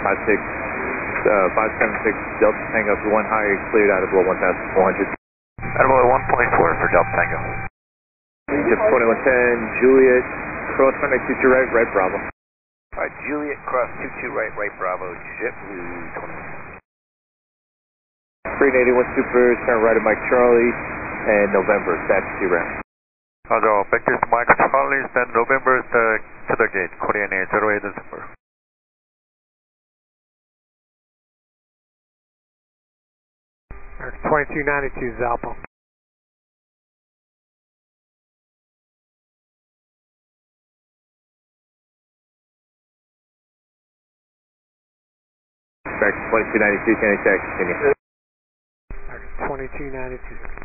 576 Delta Tango, if you want higher, cleared out of below 1,400. Out of below 1.4 for Delta Tango. Ship 2110, Juliet, cross runway 22 right, right Bravo. Alright, Juliet, cross 22 right, right Bravo, JetBlue 21. 381 Super, turn right at Mike Charlie, and November, taxi to ramp. I'll go back to Mike Charlie, then November to the gate, Korean Air 08 December. 2292 Zalpo. Back to 2292, can I taxi, continue. 2292.